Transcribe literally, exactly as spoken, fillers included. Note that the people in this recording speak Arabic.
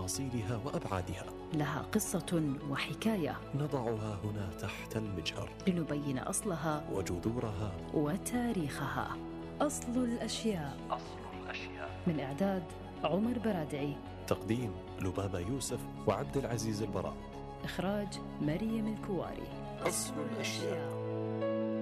تفاصيلها وأبعادها. لها قصة وحكاية نضعها هنا تحت المجهر لنبين أصلها وجذورها وتاريخها. أصل الأشياء. أصل الأشياء. من إعداد عمر برادعي. تقديم لبابة يوسف وعبد العزيز البراء. إخراج مريم الكواري. أصل الأشياء.